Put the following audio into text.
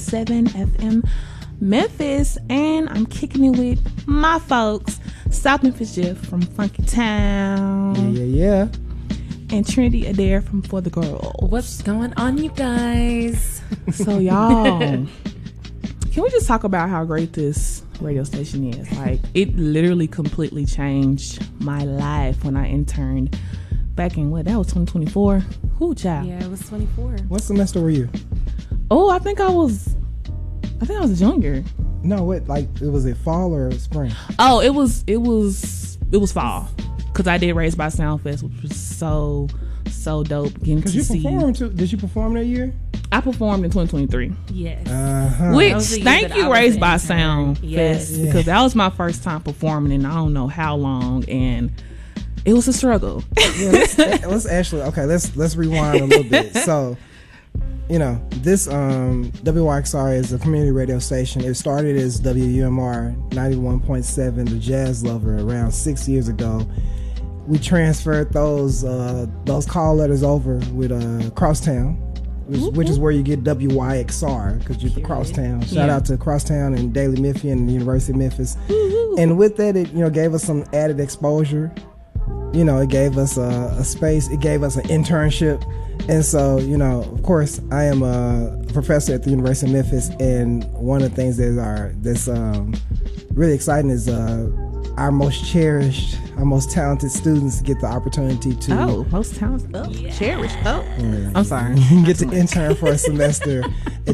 101.7 FM Memphis, and I'm kicking it with my folks, South Memphis Jeff from Funky Town. Yeah. And Trinity Adair from For the Girl. What's going on, you guys? So y'all, can we just talk about how great this radio station is? Like, it literally completely changed my life when I interned back in, that was 2024? Who, child? Yeah, it was 24. What semester were you? Oh, I think I was a junior. No, was it fall or spring? Oh, it was fall, because I did Raised by Sound Fest, which was so dope. Getting to see. Did you perform that year? I performed in 2023. Yes. Which, thank you, Raised by Sound Yes. Fest, because that was my first time performing in I don't know how long, and it was a struggle. Yeah, let's rewind a little bit. So, this WYXR is a community radio station. It started as WUMR 91.7, the Jazz Lover, around 6 years ago. We transferred those call letters over with Crosstown, which is where you get WYXR, because you're the Crosstown. Shout out to Crosstown and Daily Memphian and the University of Memphis. And with that, it gave us some added exposure. It gave us a space. It gave us an internship. And so, of course, I am a professor at the University of Memphis, and one of the things that's really exciting is our most cherished, our most talented students get the opportunity to cherished. I'm sorry. Get to intern for a semester at